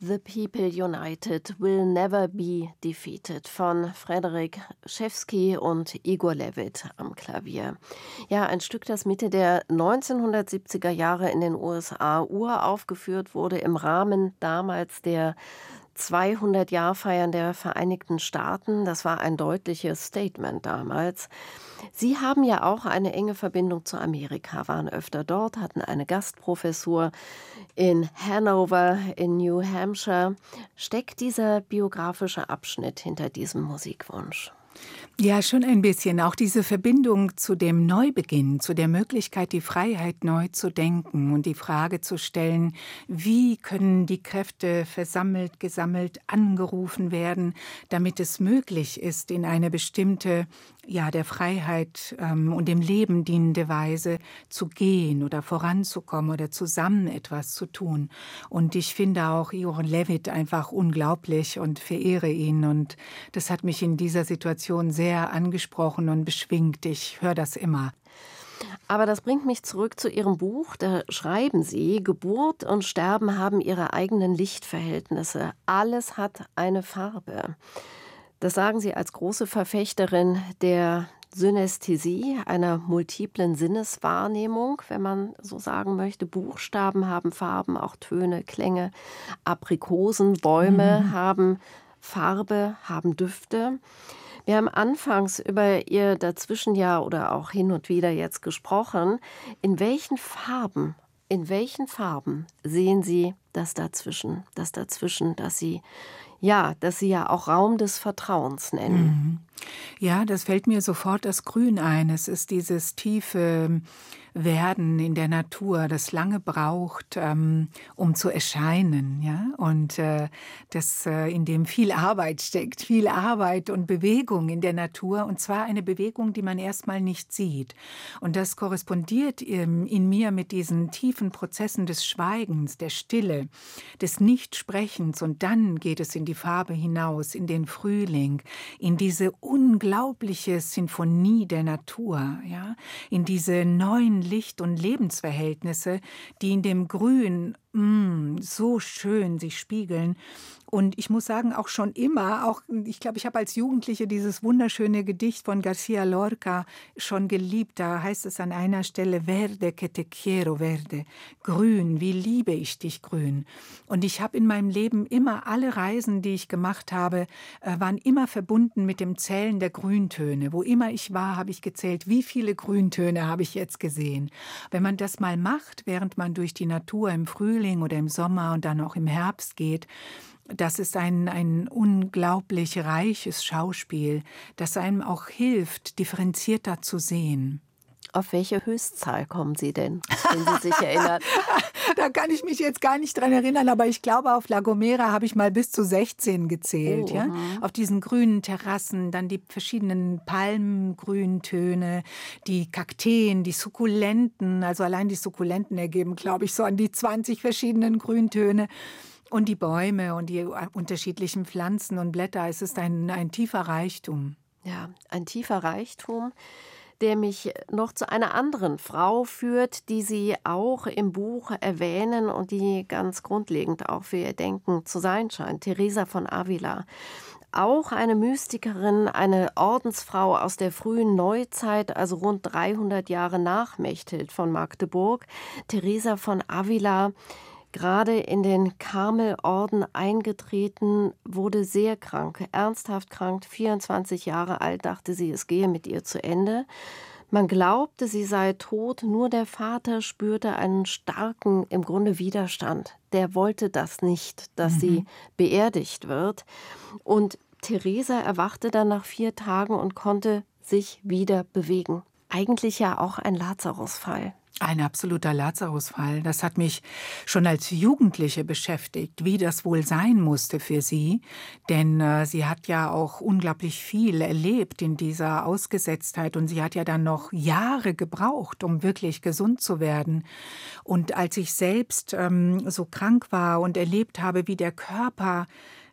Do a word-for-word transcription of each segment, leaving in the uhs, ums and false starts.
The People United Will Never Be Defeated von Frederik Rzewski und Igor Levit am Klavier. Ja, ein Stück, das Mitte der neunzehnhundertsiebziger Jahre in den U S A uraufgeführt wurde im Rahmen damals der zweihundert-Jahr-Feiern der Vereinigten Staaten. Das war ein deutliches Statement damals. Sie haben ja auch eine enge Verbindung zu Amerika, waren öfter dort, hatten eine Gastprofessur in Hanover in New Hampshire. Steckt dieser biografische Abschnitt hinter diesem Musikwunsch? Ja, schon ein bisschen. Auch diese Verbindung zu dem Neubeginn, zu der Möglichkeit, die Freiheit neu zu denken und die Frage zu stellen, wie können die Kräfte versammelt, gesammelt, angerufen werden, damit es möglich ist, in eine bestimmte, ja, der Freiheit ähm, und dem Leben dienende Weise zu gehen oder voranzukommen oder zusammen etwas zu tun. Und ich finde auch Igor Levit einfach unglaublich und verehre ihn. Und das hat mich in dieser Situation sehr sehr angesprochen und beschwingt. Ich höre das immer. Aber das bringt mich zurück zu Ihrem Buch. Da schreiben Sie, Geburt und Sterben haben ihre eigenen Lichtverhältnisse. Alles hat eine Farbe. Das sagen Sie als große Verfechterin der Synästhesie, einer multiplen Sinneswahrnehmung, wenn man so sagen möchte. Buchstaben haben Farben, auch Töne, Klänge. Aprikosen, Bäume mhm. haben Farbe, haben Düfte. Wir haben anfangs über Ihr Dazwischenjahr oder auch hin und wieder jetzt gesprochen. In welchen Farben, in welchen Farben sehen Sie das Dazwischen, das Dazwischen, das Sie, ja, das Sie ja auch Raum des Vertrauens nennen? Mhm. Ja, das fällt mir sofort das Grün ein. Es ist dieses tiefe Werden in der Natur, das lange braucht, ähm, um zu erscheinen, ja, und äh, das, äh, in dem viel Arbeit steckt, viel Arbeit und Bewegung in der Natur, und zwar eine Bewegung, die man erstmal nicht sieht. Und das korrespondiert ähm, in mir mit diesen tiefen Prozessen des Schweigens, der Stille, des Nichtsprechens, und dann geht es in die Farbe hinaus, in den Frühling, in diese unglaubliche Sinfonie der Natur, ja, in diese neuen Licht- und Lebensverhältnisse, die in dem Grün mm, so schön sich spiegeln. Und ich muss sagen, auch schon immer, auch ich glaube, ich habe als Jugendliche dieses wunderschöne Gedicht von García Lorca schon geliebt. Da heißt es an einer Stelle, Verde que te quiero, verde. Grün, wie liebe ich dich, grün. Und ich habe in meinem Leben immer, alle Reisen, die ich gemacht habe, äh, waren immer verbunden mit dem Zählen der Grüntöne. Wo immer ich war, habe ich gezählt, wie viele Grüntöne habe ich jetzt gesehen. Wenn man das mal macht, während man durch die Natur im Frühling oder im Sommer und dann auch im Herbst geht, das ist ein, ein unglaublich reiches Schauspiel, das einem auch hilft, differenzierter zu sehen. Auf welche Höchstzahl kommen Sie denn, wenn Sie sich erinnern? Da kann ich mich jetzt gar nicht dran erinnern, aber ich glaube, auf La Gomera habe ich mal bis zu sechzehn gezählt. Oh, ja? mhm. Auf diesen grünen Terrassen, dann die verschiedenen Palmengrüntöne, die Kakteen, die Sukkulenten. Also allein die Sukkulenten ergeben, glaube ich, so an die zwanzig verschiedenen Grüntöne. Und die Bäume und die unterschiedlichen Pflanzen und Blätter. Es ist ein, ein tiefer Reichtum. Ja, ein tiefer Reichtum, der mich noch zu einer anderen Frau führt, die Sie auch im Buch erwähnen und die ganz grundlegend auch für Ihr Denken zu sein scheint, Teresa von Avila. Auch eine Mystikerin, eine Ordensfrau aus der frühen Neuzeit, also rund dreihundert Jahre nach Mechthild von Magdeburg. Teresa von Avila, gerade in den Karmelorden eingetreten, wurde sehr krank, ernsthaft krank, vierundzwanzig Jahre alt, dachte sie, es gehe mit ihr zu Ende. Man glaubte, sie sei tot, nur der Vater spürte einen starken, im Grunde Widerstand. Der wollte das nicht, dass mhm. sie beerdigt wird. Und Teresa erwachte dann nach vier Tagen und konnte sich wieder bewegen. Eigentlich ja auch ein Lazarusfall. Ein absoluter Lazarusfall. Das hat mich schon als Jugendliche beschäftigt, wie das wohl sein musste für sie. Denn äh, sie hat ja auch unglaublich viel erlebt in dieser Ausgesetztheit. Und sie hat ja dann noch Jahre gebraucht, um wirklich gesund zu werden. Und als ich selbst ähm, so krank war und erlebt habe, wie der Körper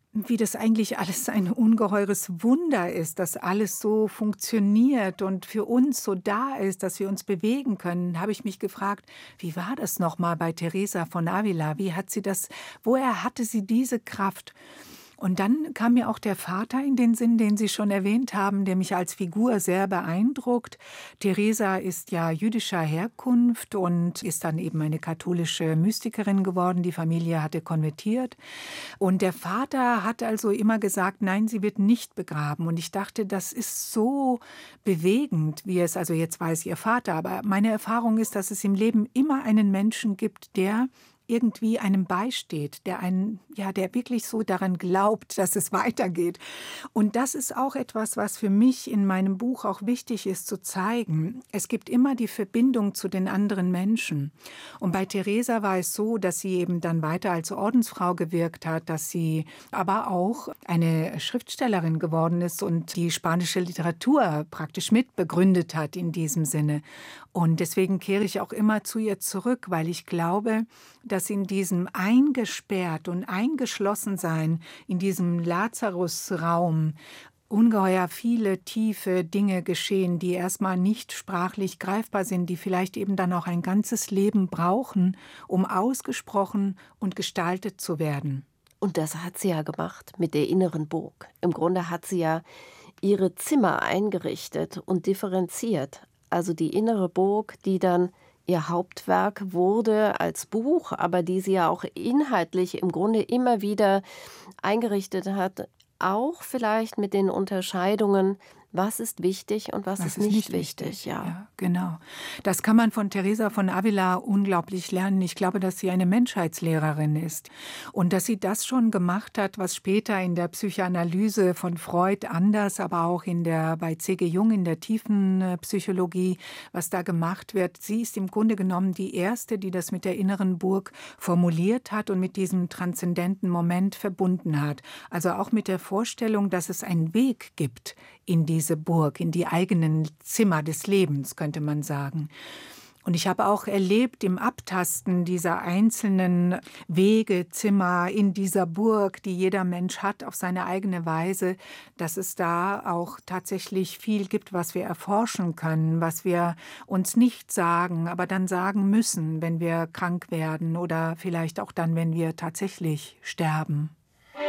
wie das eigentlich alles ein ungeheures Wunder ist, dass alles so funktioniert und für uns so da ist, dass wir uns bewegen können, habe ich mich gefragt, wie war das nochmal bei Teresa von Avila? Wie hat sie das, woher hatte sie diese Kraft? Und dann kam mir auch der Vater in den Sinn, den Sie schon erwähnt haben, der mich als Figur sehr beeindruckt. Teresa ist ja jüdischer Herkunft und ist dann eben eine katholische Mystikerin geworden. Die Familie hatte konvertiert. Und der Vater hat also immer gesagt, nein, sie wird nicht begraben. Und ich dachte, das ist so bewegend, wie es, also jetzt weiß Ihr Vater, aber meine Erfahrung ist, dass es im Leben immer einen Menschen gibt, der irgendwie einem beisteht, der einen, ja, der wirklich so daran glaubt, dass es weitergeht. Und das ist auch etwas, was für mich in meinem Buch auch wichtig ist zu zeigen. Es gibt immer die Verbindung zu den anderen Menschen. Und bei Teresa war es so, dass sie eben dann weiter als Ordensfrau gewirkt hat, dass sie aber auch eine Schriftstellerin geworden ist und die spanische Literatur praktisch mitbegründet hat in diesem Sinne. Und deswegen kehre ich auch immer zu ihr zurück, weil ich glaube, dass in diesem eingesperrt und eingeschlossen sein, in diesem Lazarusraum, ungeheuer viele tiefe Dinge geschehen, die erstmal nicht sprachlich greifbar sind, die vielleicht eben dann auch ein ganzes Leben brauchen, um ausgesprochen und gestaltet zu werden. Und das hat sie ja gemacht mit der inneren Burg. Im Grunde hat sie ja ihre Zimmer eingerichtet und differenziert. Also die innere Burg, die dann ihr Hauptwerk wurde als Buch, aber die sie ja auch inhaltlich im Grunde immer wieder eingerichtet hat, auch vielleicht mit den Unterscheidungen, was ist wichtig und was, Das ist ist nicht nicht wichtig. wichtig. Ja. Ja, genau. Das kann man von Teresa von Avila unglaublich lernen. Ich glaube, dass sie eine Menschheitslehrerin ist und dass sie das schon gemacht hat, was später in der Psychoanalyse von Freud anders, aber auch in der bei C G Jung in der tiefen äh, Psychologie, was da gemacht wird. Sie ist im Grunde genommen die erste, die das mit der inneren Burg formuliert hat und mit diesem transzendenten Moment verbunden hat. Also auch mit der Vorstellung, dass es einen Weg gibt in diese Burg, in die eigenen Zimmer des Lebens, könnte man sagen. Und ich habe auch erlebt im Abtasten dieser einzelnen Wege, Zimmer in dieser Burg, die jeder Mensch hat auf seine eigene Weise, dass es da auch tatsächlich viel gibt, was wir erforschen können, was wir uns nicht sagen, aber dann sagen müssen, wenn wir krank werden oder vielleicht auch dann, wenn wir tatsächlich sterben.